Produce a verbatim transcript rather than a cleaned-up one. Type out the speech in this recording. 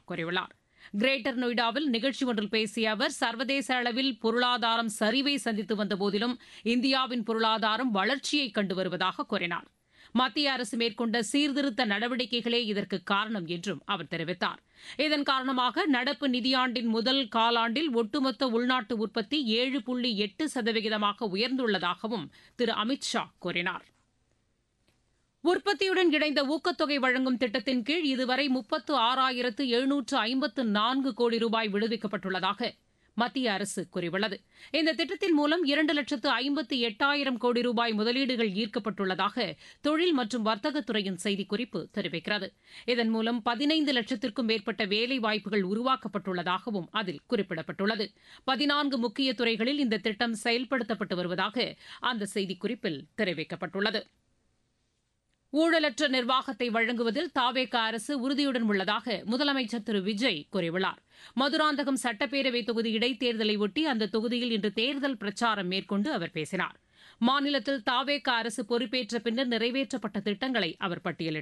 கூறியுள்ளார். கிரேட்டர் நொய்டாவில் நிகழ்ச்சி ஒன்றில் பேசிய அவர், சர்வதேச அளவில் பொருளாதாரம் சரிவை சந்தித்து வந்த போதிலும் இந்தியாவின் பொருளாதாரம் வளர்ச்சியை கண்டு வருவதாக கூறினார். மத்திய அரசு மேற்கொண்ட சீர்திருத்த நடவடிக்கைகளே இதற்கு காரணம் என்றும் அவர் தெரிவித்தார். இதன் காரணமாக நடப்பு நிதியாண்டின் முதல் காலாண்டில் ஒட்டுமொத்த உள்நாட்டு உற்பத்தி ஏழு புள்ளி எட்டு சதவிகிதமாக உயர்ந்துள்ளதாகவும் திரு அமித் ஷா கூறினார். உற்பத்தியுடன் இணைந்த ஊக்கத்தொகை வழங்கும் திட்டத்தின் கீழ் இதுவரை முப்பத்து ஆறாயிரத்து எழுநூற்று ஐம்பத்து நான்கு கோடி ரூபாய் விடுவிக்கப்பட்டுள்ளதாக மத்திய அரசு கூறியுள்ளது. இந்த திட்டத்தின் மூலம் இரண்டு லட்சத்து ஐம்பத்தி எட்டாயிரம் கோடி ரூபாய் முதலீடுகள் ஈர்க்கப்பட்டுள்ளதாக தொழில் மற்றும் வர்த்தகத்துறையின் செய்திக்குறிப்பு தெரிவிக்கிறது. இதன் மூலம் பதினைந்து லட்சத்திற்கும் மேற்பட்ட வேலை வாய்ப்புகள் உருவாக்கப்பட்டுள்ளதாகவும் அதில் குறிப்பிடப்பட்டுள்ளது. பதினான்கு முக்கிய துறைகளில் இந்த திட்டம் செயல்படுத்தப்பட்டு வருவதாக அந்த செய்திக்குறிப்பில் தெரிவிக்கப்பட்டுள்ளது. ஊழலற்ற நிர்வாகத்தை வழங்குவதில் தாவேகா அரசு உறுதியுடன் உள்ளதாக முதலமைச்சர் திரு விஜய் கூறியுள்ளார். மதுராந்தகம் சட்டப்பேரவை தொகுதி இடைத்தேர்தலையொட்டி அந்த தொகுதியில் இன்று தேர்தல் பிரச்சாரம் மேற்கொண்டு அவர் பேசினார். மாநிலத்தில் தாவேகா அரசு பொறுப்பேற்ற பின்னர் நிறைவேற்றப்பட்ட திட்டங்களை அவர் பட்டியலிட்டார்.